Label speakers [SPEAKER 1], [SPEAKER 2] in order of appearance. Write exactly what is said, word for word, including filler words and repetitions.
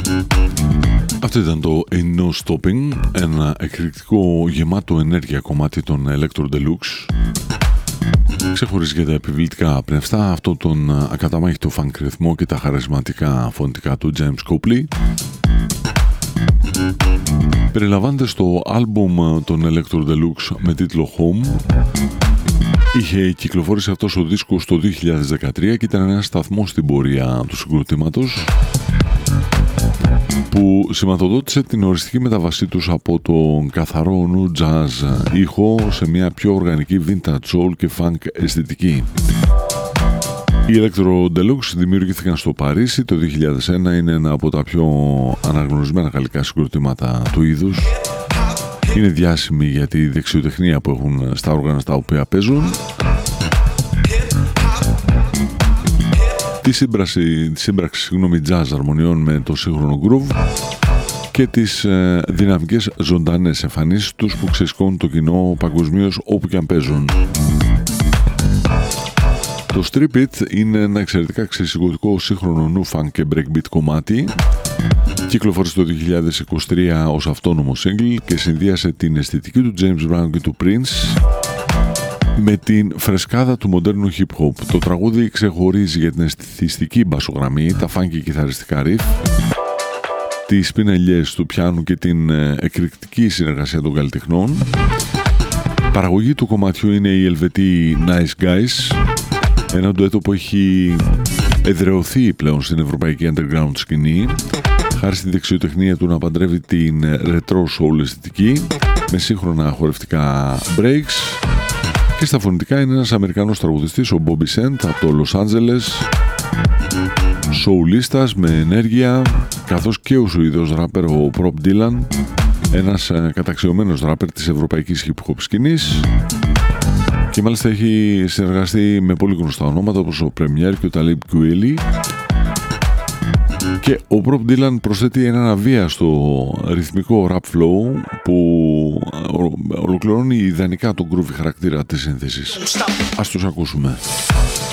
[SPEAKER 1] Αυτό ήταν το Ain't No Stopping, ένα εκρηκτικό γεμάτο ενέργεια κομμάτι των Electro Deluxe. Ξεχωρίζει για τα επιβλητικά πνευστά αυτό τον ακαταμάχητο funk ρυθμό και τα χαρισματικά φωνητικά του James Copley. Περιλαμβάνεται στο άλμπουμ των Electro Deluxe με τίτλο Home. Είχε κυκλοφορήσει αυτός ο δίσκος το δύο χιλιάδες δεκατρία και ήταν ένας σταθμός στην πορεία του συγκροτήματος που σηματοδότησε την οριστική μεταβασή τους από τον καθαρό νου jazz ήχο σε μια πιο οργανική vintage soul και funk αισθητική. Οι Electro Deluxe δημιουργήθηκαν στο Παρίσι το δύο χιλιάδες ένα, είναι ένα από τα πιο αναγνωρισμένα γαλλικά συγκροτήματα του είδους. Είναι διάσημοι για τη δεξιοτεχνία που έχουν στα όργανα στα οποία παίζουν, τη σύμπραξη, τη σύμπραξη συγγνώμη, jazz αρμονιών με το σύγχρονο groove και τις ε, δυναμικές ζωντανές εμφανίσεις τους που ξεσκώνουν το κοινό παγκοσμίως όπου και αν παίζουν. Το Strip It είναι ένα εξαιρετικά ξεσηκωτικό σύγχρονο νου funk και breakbeat κομμάτι. Κυκλοφόρησε το δύο χιλιάδες είκοσι τρία ως αυτόνομο single και συνδύασε την αισθητική του James Brown και του Prince με την φρεσκάδα του μοντέρνου hip hop. Το τραγούδι ξεχωρίζει για την αισθητική μπασογραμμή, τα funky κιθαριστικά riff, τις πινελιές του πιάνου και την εκρηκτική συνεργασία των καλλιτεχνών. Παραγωγή του κομματιού είναι η Ελβετή Nice Guys, ένα ντουέτο που έχει εδραιωθεί πλέον στην ευρωπαϊκή underground σκηνή χάρη στη δεξιοτεχνία του να παντρεύει την retro soul αισθητική με σύγχρονα χορευτικά breaks, και στα φωνητικά είναι ένας Αμερικανός τραγουδιστής, ο Bobby Sent από το Los Angeles, soulίστας με ενέργεια, καθώς και ο Σουηδός ράπερ ο Prop Dylan, ένας καταξιωμένος ράπερ της ευρωπαϊκής hip hop σκηνής, και μάλιστα έχει συνεργαστεί με πολύ γνωστά ονόματα όπως ο Premier και ο Talib Kweli. Και ο Prop Dylan προσθέτει έναν αβίαστο ρυθμικό rap flow που ολοκληρώνει ιδανικά τον groovy χαρακτήρα της σύνθεσης. Ας τους ακούσουμε.